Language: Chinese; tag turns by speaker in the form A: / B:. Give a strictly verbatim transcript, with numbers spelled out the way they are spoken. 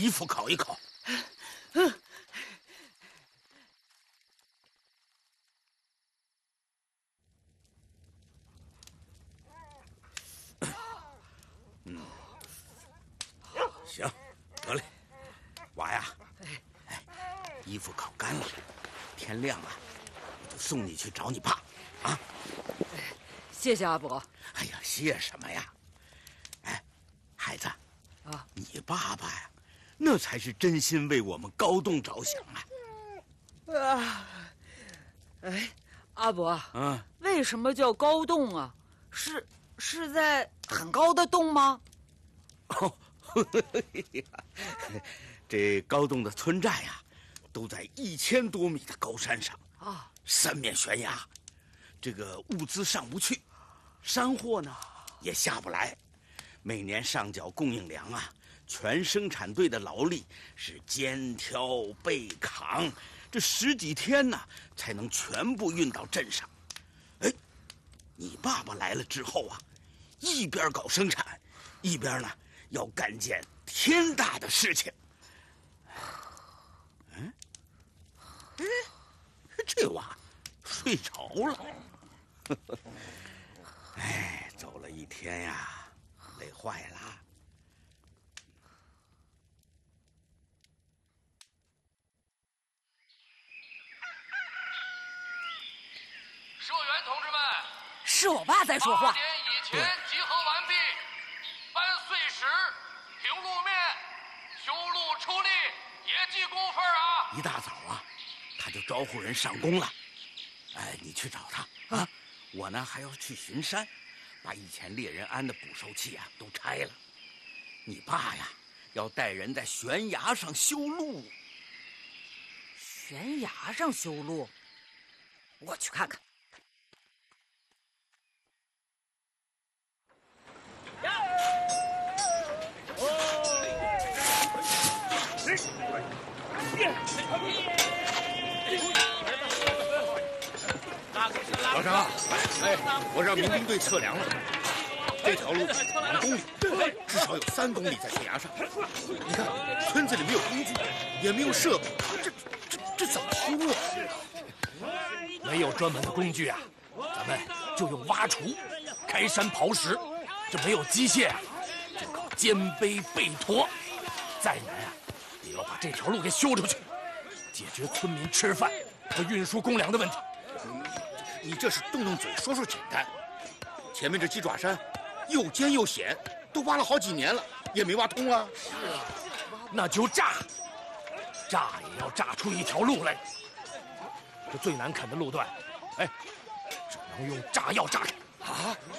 A: 衣服烤一烤。
B: 嗯。
A: 嗯，行，得嘞，娃呀，哎，衣服烤干了，天亮了，我就送你去找你爸，啊。
B: 谢谢阿伯。
A: 哎呀，谢什么呀？哎，孩子，啊，你爸爸呀，那才是真心为我们高栋着想啊！
B: 啊，哎，阿伯，
A: 嗯，
B: 为什么叫高栋啊？是是在很高的洞吗？
A: 哦，这高栋的村寨呀，都在一千多米的高山上啊，三面悬崖，这个物资上不去，山货呢也下不来，每年上缴供应粮啊，全生产队的劳力是肩挑背扛，这十几天呢才能全部运到镇上。哎，你爸爸来了之后啊，一边搞生产，一边呢要干件天大的事情。嗯，哎，这娃睡着了。哎，走了一天呀，累坏了。
C: 社员同志们，
D: 是我爸在说话。
C: 八点以前集合完毕，搬碎石、平路面、修路出力，别记工分啊！
A: 一大早啊，他就招呼人上工了。哎，你去找他啊！我呢还要去巡山，把以前猎人安的捕兽器啊都拆了。你爸呀，要带人在悬崖上修路。
D: 悬崖上修路，我去看看。
E: 老张，哎，我让民兵队测量了，这条路两公里，至少有三公里在悬崖上。你看，村子里没有工具，也没有设备，这这这怎么修啊？
F: 没有专门的工具啊，咱们就用挖锄、开山刨石。这没有机械啊，就靠肩背背驮。再难啊，也要把这条路给修出去，解决村民吃饭和运输公粮的问题。
E: 你这是动动嘴说说简单，前面这鸡爪山又尖又险，都挖了好几年了，也没挖通啊。
F: 是啊，那就炸，炸也要炸出一条路来。这最难啃的路段，哎，只能用炸药炸开。
E: 啊，